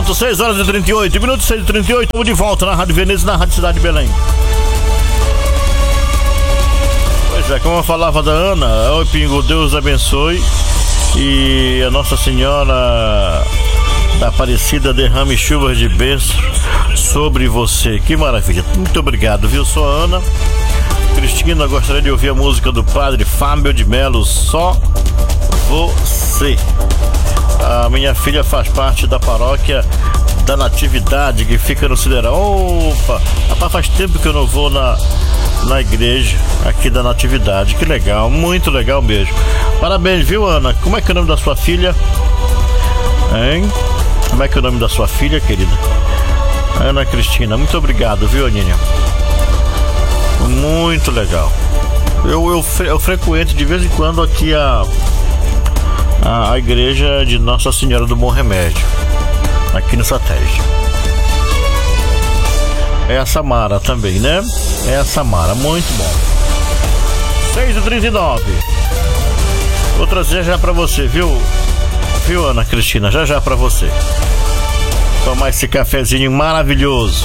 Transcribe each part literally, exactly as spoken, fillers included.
Pronto, seis horas e trinta e oito minutos, seis e trinta e oito, estamos de volta na Rádio Veneza e na Rádio Cidade de Belém. Pois é, como eu falava da Ana, oi Pingo, Deus abençoe e a Nossa Senhora da Aparecida derrame chuvas de bênçãos sobre você. Que maravilha, muito obrigado, viu? Sou a Ana. Cristina, gostaria de ouvir a música do Padre Fábio de Melo, Só Você. A minha filha faz parte da paróquia da Natividade, que fica no Sideral. Opa, rapaz, faz tempo que eu não vou na, na igreja aqui da Natividade. Que legal, muito legal mesmo. Parabéns, viu, Ana? Como é que é o nome da sua filha? Hein? Como é que é o nome da sua filha, querida? Ana Cristina, muito obrigado, viu, Aninha? Muito legal. Eu, eu, fre, eu frequento de vez em quando aqui a A, a igreja de Nossa Senhora do Bom Remédio, aqui no Satélite. É a Samara também, né? É a Samara, muito bom. seis e trinta e nove. Vou trazer já pra você, viu? Viu, Ana Cristina? Já já pra você. Tomar esse cafezinho maravilhoso.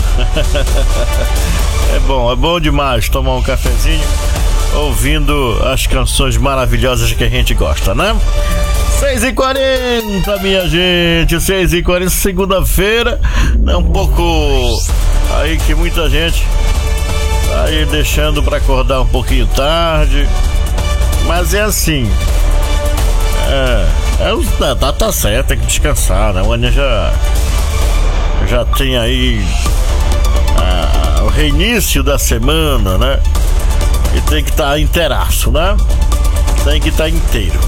É bom, é bom demais tomar um cafezinho ouvindo as canções maravilhosas que a gente gosta, né? seis e quarenta, minha gente, seis e quarenta, segunda-feira, é um pouco aí que muita gente tá aí deixando para acordar um pouquinho tarde, mas é assim, é, é tá, tá certo, tem que descansar, né? Amanhã já, já tem aí a, o reinício da semana, né? E tem que estar tá inteiraço, né? Tem que estar tá inteiro.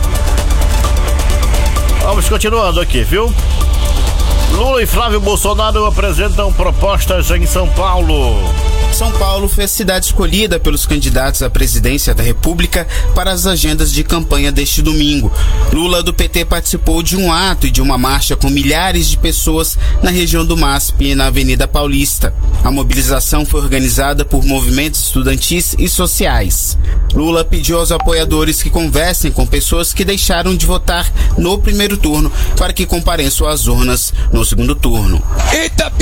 Vamos continuando aqui, viu? Lula e Flávio Bolsonaro apresentam propostas em São Paulo. São Paulo foi a cidade escolhida pelos candidatos à presidência da República para as agendas de campanha deste domingo. Lula, do P T, participou de um ato e de uma marcha com milhares de pessoas na região do M A S P e na Avenida Paulista. A mobilização foi organizada por movimentos estudantis e sociais. Lula pediu aos apoiadores que conversem com pessoas que deixaram de votar no primeiro turno para que compareçam às urnas no segundo turno. Eita!